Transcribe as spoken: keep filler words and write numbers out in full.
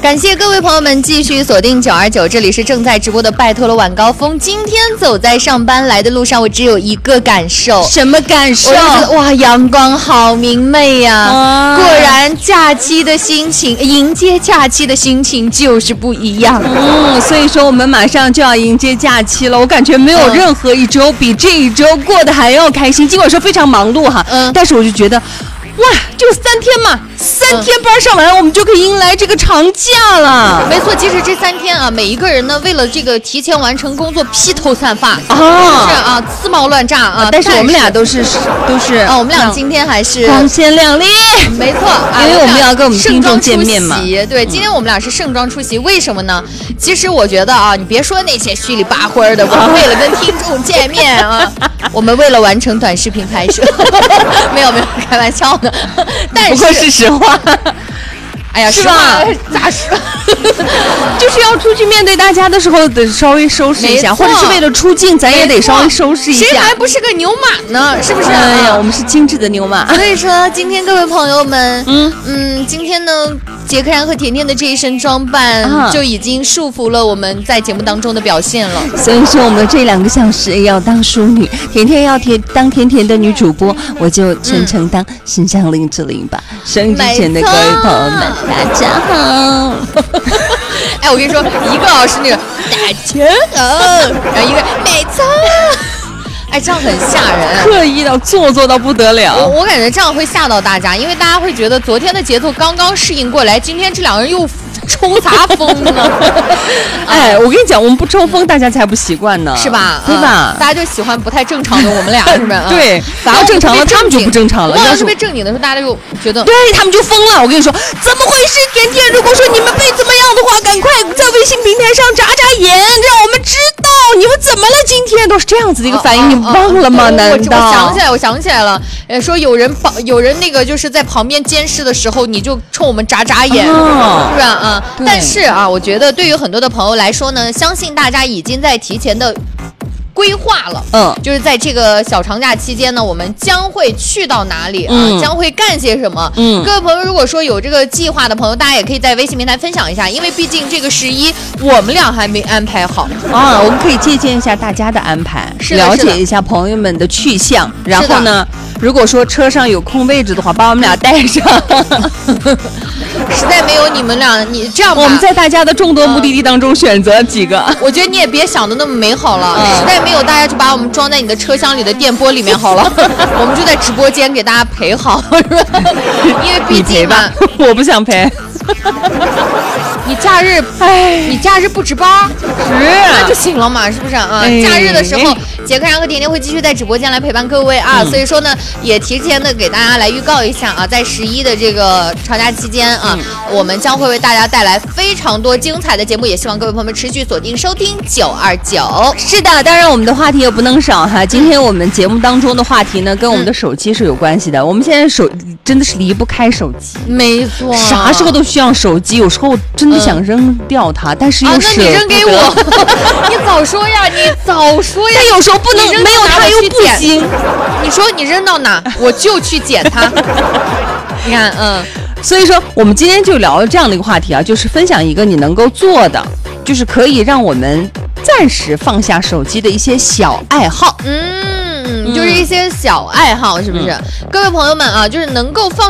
感谢各位朋友们继续锁定九二九，这里是正在直播的拜托了晚高峰。今天走在上班来的路上，我只有一个感受。 什么感受？ 我就觉得哇，阳光好明媚呀、啊！果然假期的心情，迎接假期的心情就是不一样。 嗯，所以说我们马上就要迎接假期了，我感觉没有任何一周比这一周过得还要开心。尽管说非常忙碌哈，嗯，但是我就觉得，哇，就三天嘛，三天班上完，我们就可以迎来这个长假了。 没错，其实这三天啊，每一个人呢，为了这个提前完成工作，披头散发啊，是啊，锱铢乱炸啊。 但是我们俩都是都是啊，我们俩今天还是光鲜亮丽。 没错，啊、 因为我们要跟我们听众见面嘛。 对，今天我们俩是盛装出席，为什么呢？其实我觉得啊，你别说那些虚里八灰的，我们为了跟听众见面啊，我们为了完成短视频拍摄，没有没有，开玩笑的。但是不过是实话。 哎呀， 是吧？ 咋说？ 就是要出去面对大家的时候，得稍微收拾一下，或者是为了出镜，咱也得稍微收拾一下。 谁还不是个牛马呢？是不是？ 哎呀，我们是精致的牛马。 所以说，今天各位朋友们，嗯嗯，今天呢，杰克然和甜甜的这一身装扮、啊、就已经束缚了我们在节目当中的表现了。 所以说，我们这两个小时要当淑女，甜甜要甜当甜甜的女主播，我就全程当身上林志玲吧。收音机前的各位朋友们。大家好， 哎，我跟你说，一个啊是那个大家好，然后一个没错，哎，这样很吓人， 刻意到做作到不得了。 我我感觉这样会吓到大家，因为大家会觉得昨天的节奏刚刚适应过来，今天这两个人又抽啥风呢？ 哎，我跟你讲，我们不抽风，大家才不习惯呢， 是吧？ 对吧？ 嗯、大家就喜欢不太正常的我们俩，是不是？ 对，反而正常了，他们就不正常了。 要是被正经的时候，大家就觉得， 对他们就疯了。我跟你说，怎么回事？甜甜，如果说你们被怎么样的话，赶快在微信平台上眨眨眼，让我们知道你们怎么了。今天都是这样子的一个反应，哦、你忘了吗？哦、难道？ 我想起来，我想起来了。呃，说有人旁有人那个就是在旁边监视的时候，你就冲我们眨眨眼，哦、是吧？啊、嗯，但是啊，我觉得对于很多的朋友来说呢，相信大家已经在提前的规划了，嗯，就是在这个小长假期间呢，我们将会去到哪里啊？嗯、将会干些什么？嗯，各位朋友，如果说有这个计划的朋友，大家也可以在微信平台分享一下，因为毕竟这个十一我们俩还没安排好啊，我们可以借鉴一下大家的安排，了解一下朋友们的去向，然后呢，如果说车上有空位置的话，把我们俩带上。 实在没有你们俩，你这样吧， 我们在大家的众多目的地当中选择几个。 呃、我觉得你也别想的那么美好了，嗯、实在没有大家就把我们装在你的车厢里的电波里面好了，我们就在直播间给大家陪好，是吧？因为毕竟嘛， 我不想陪。 你假日，哎，你假日不值班， 是那就行了嘛，是不是啊？哎、假日的时候，杰克然和甜甜会继续在直播间来陪伴各位啊，嗯、所以说呢，也提前的给大家来预告一下啊，在十一的这个长假期间啊，嗯、我们将会为大家带来非常多精彩的节目，也希望各位朋友们持续锁定收听九二九。 是的，当然我们的话题也不能少哈。今天我们节目当中的话题呢，跟我们的手机是有关系的。嗯、我们现在手真的是离不开手机， 没错， 啥时候都需要手机。有时候真的想扔掉它，嗯、但是又舍不得。 啊，那你扔给我，你早说呀，你早说呀。 但有时候不能没有它又不行。 你说你扔到哪，我就去捡它。你看，嗯。 所以说，我们今天就聊这样的一个话题啊，就是分享一个你能够做的，就是可以让我们暂时放下手机的一些小爱好。 嗯，就是一些小爱好，是不是？嗯、各位朋友们啊，就是能够放